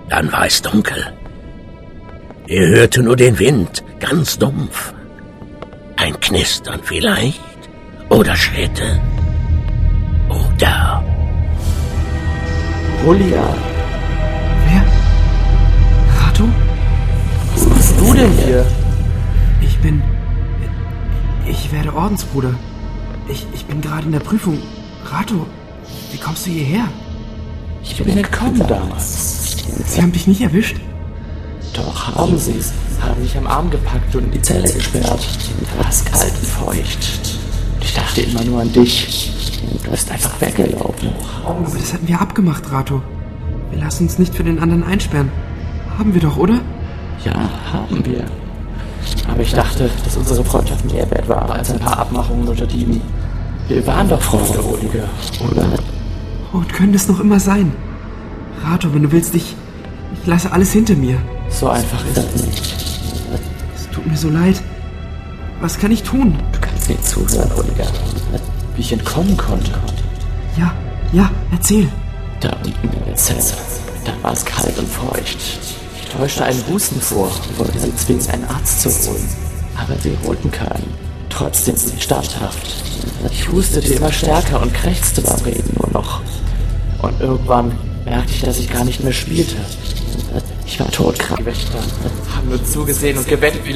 Dann war es dunkel. Er hörte nur den Wind, ganz dumpf. Ein Knistern vielleicht, oder Schritte, oder... Julia. Wer? Rato? Was machst du denn hier? Ich werde Ordensbruder. Ich bin gerade in der Prüfung. Rato, wie kommst du hierher? Ich bin entkommen damals. Sie haben dich nicht erwischt? Doch, haben sie. Haben mich am Arm gepackt und in die Zelle gesperrt. Da war es kalt und feucht. Und ich dachte immer nur an dich. Du bist einfach weggelaufen. Aber das hatten wir abgemacht, Rato. Wir lassen uns nicht für den anderen einsperren. Haben wir doch, oder? Ja, haben wir. Aber ich dachte, dass unsere Freundschaft mehr wert war als ein paar Abmachungen unter Dieben. Wir waren doch Freunde, Rüdiger, oder? Und können es noch immer sein. Rato, wenn du willst, ich lasse alles hinter mir. So einfach ist es nicht. Es tut mir so leid. Was kann ich tun? Du kannst mir zuhören, Rüdiger. Wie ich entkommen konnte. Ja, erzähl. Da unten in der Zelle. Da war es kalt und feucht. Ich täuschte einen Husten vor und wollte sie zwingen, einen Arzt zu holen. Aber sie holten keinen. Trotzdem bin ich standhaft. Ich hustete immer stärker und krächzte beim Reden nur noch. Und irgendwann merkte ich, dass ich gar nicht mehr spielte. Ich war todkrank. Die Wächter haben nur zugesehen und gewettet, wie